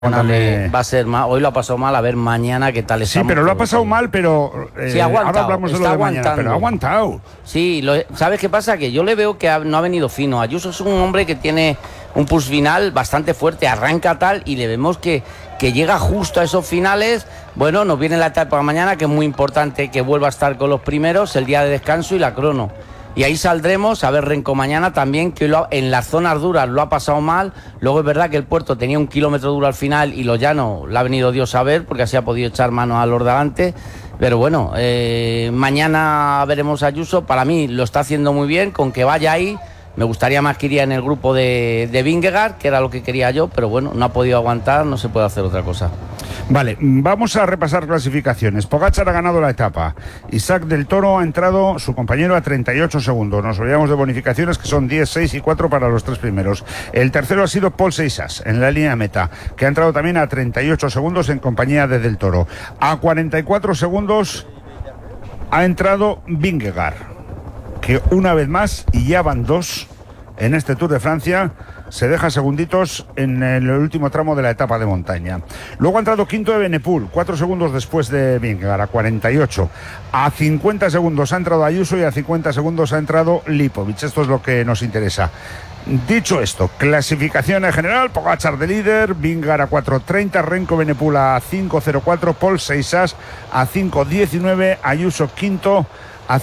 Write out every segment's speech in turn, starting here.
Va a ser mal. Hoy lo ha pasado mal, a ver mañana qué tal estamos. Sí, pero lo ha pasado mal, pero sí, ahora hablamos de lo de mañana, pero ha aguantado. Sí, ¿sabes qué pasa? Que yo le veo que no ha venido fino. Ayuso es un hombre que tiene un pulso final bastante fuerte, arranca tal y le vemos que llega justo a esos finales. Bueno, nos viene la etapa de mañana, que es muy importante que vuelva a estar con los primeros, el día de descanso y la crono. Y ahí saldremos a ver Renko mañana también, que en las zonas duras lo ha pasado mal. Luego es verdad que el puerto tenía 1 kilómetro duro al final y lo llano le ha venido Dios a ver, porque así ha podido echar mano a los de adelante. Pero bueno, mañana veremos a Ayuso. Para mí lo está haciendo muy bien, con que vaya ahí. Me gustaría más que iría en el grupo de Vingegaard, que era lo que quería yo, pero bueno, no ha podido aguantar, no se puede hacer otra cosa. Vale, vamos a repasar clasificaciones. Pogačar ha ganado la etapa. Isaac del Toro ha entrado, su compañero, a 38 segundos. Nos olvidamos de bonificaciones, que son 10, 6 y 4 para los 3 primeros. El tercero ha sido Pol Seixas, en la línea meta, que ha entrado también a 38 segundos en compañía de Del Toro. A 44 segundos ha entrado Vingegaard, que una vez más, y ya van 2 en este Tour de Francia, se deja segunditos en el último tramo de la etapa de montaña. Luego ha entrado quinto de Benepul, 4 segundos después de Vingegaard, a 48. A 50 segundos ha entrado Ayuso y a 50 segundos ha entrado Lipovic. Esto es lo que nos interesa. Dicho esto, clasificación en general: Pogačar de líder, Vingegaard a 4.30, Renko Benepul a 5.04, Pol Seixas a 5.19, Ayuso quinto a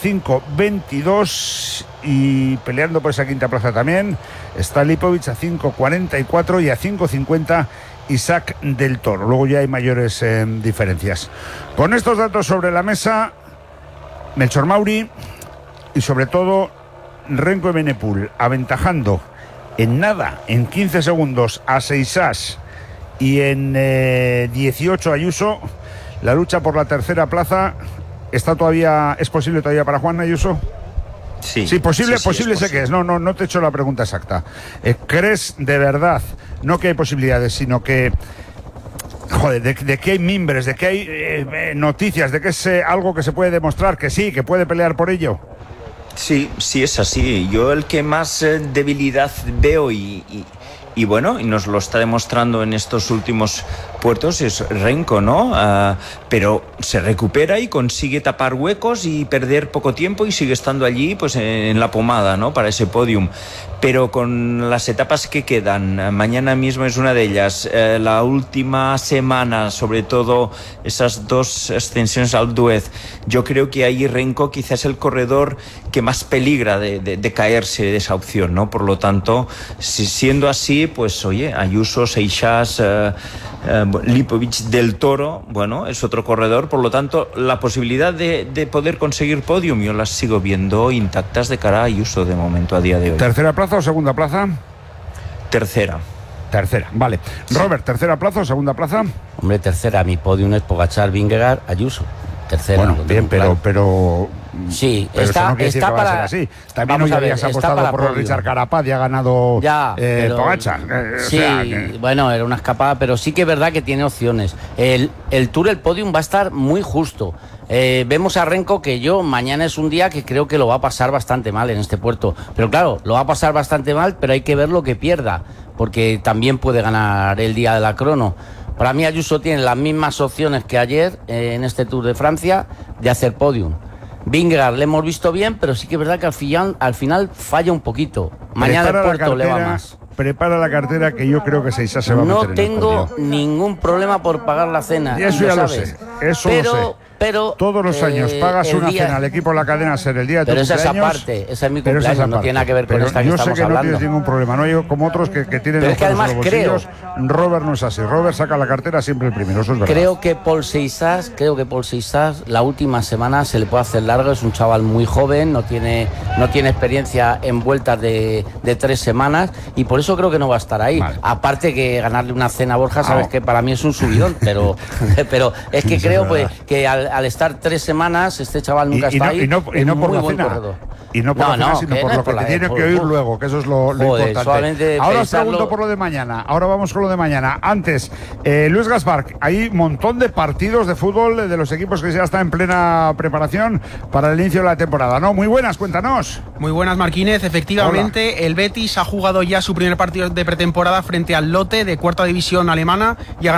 5.22, y peleando por esa quinta plaza también está Lipovic a 5.44 y a 5.50 Isaac del Toro. Luego ya hay mayores diferencias. Con estos datos sobre la mesa, Melchor Mauri y sobre todo Renko Benepul aventajando en nada, en 15 segundos a Seixas y en 18 Ayuso. La lucha por la tercera plaza ¿es posible todavía para Juan Ayuso? Sí, posible, sí, posible es sé que es. No te he hecho la pregunta exacta. ¿Crees de verdad, no que hay posibilidades, sino que, joder, de que hay mimbres, de que hay noticias, de que es algo que se puede demostrar, que sí, que puede pelear por ello? Sí, es así. Yo el que más debilidad veo y bueno, y nos lo está demostrando en estos últimos puertos es Renko, ¿no? Pero se recupera y consigue tapar huecos y perder poco tiempo y sigue estando allí, pues en la pomada, ¿no? Para ese podium. Pero con las etapas que quedan, mañana mismo es una de ellas, la última semana, sobre todo esas 2 ascensiones al Duez, yo creo que ahí Renko quizás es el corredor que más peligra de caerse de esa opción, ¿no? Por lo tanto, siendo así, pues oye, Ayuso, Seixas, Lipovic, Del Toro, bueno, es otro corredor, por lo tanto la posibilidad de poder conseguir podium yo las sigo viendo intactas de cara a Ayuso de momento, a día de hoy. ¿Tercera plaza o segunda plaza? Tercera, vale. Robert, ¿tercera plaza o segunda plaza? Hombre, tercera. Mi podium es Pogačar, Vingegaard, Ayuso. Tercera. Bueno, bien, pero sí, pero está, eso no quiere decir está que va para a ser así. También hoy habías apostado por Richard Carapaz y ha ganado Pogačar. Sí, bueno, era una escapada, pero sí que es verdad que tiene opciones. El Tour, el podium va a estar muy justo. Vemos a Renko, que mañana es un día que creo que lo va a pasar bastante mal en este puerto. Pero claro, lo va a pasar bastante mal, pero hay que ver lo que pierda, porque también puede ganar el día de la crono. Para mí Ayuso tiene las mismas opciones que ayer en este Tour de Francia de hacer podium. Vingegaard le hemos visto bien, pero sí que es verdad que al final falla un poquito. Mañana el puerto le va más. Prepara la cartera, que yo creo que Seixas se va a meter en el podio. No tengo ningún problema por pagar la cena. Y eso ya lo sé, eso lo sé. Pero todos los años pagas una cena al equipo de la cadena SER el día de tu cumpleaños. Pero esa es aparte, esa es mi cumpleaños, no tiene nada que ver con esta que estamos hablando. Yo sé que no tienes ningún problema, no hay como otros que tienen los además los bolsillos. Robert no es así, Robert saca la cartera siempre el primero, eso es verdad. Creo que Pol Seixas la última semana se le puede hacer largo, es un chaval muy joven, no tiene experiencia en vueltas de 3 semanas, y por eso creo que no va a estar ahí. Vale. Aparte que ganarle una cena a Borja, sabes que para mí es un subidón, pero es que creo pues que al al estar 3 semanas, este chaval nunca está ahí. Y no por la cena. Y no por la cena, sino por lo que te tiene que oír luego, que eso es lo importante. Ahora os pregunto por lo de mañana. Ahora vamos con lo de mañana. Antes, Luis Gaspar, hay un montón de partidos de fútbol de los equipos que ya están en plena preparación para el inicio de la temporada, ¿no? Muy buenas, cuéntanos. Muy buenas, Marquínez. Efectivamente, hola. El Betis ha jugado ya su primer partido de pretemporada frente al Lotte de 4ª división alemana y ha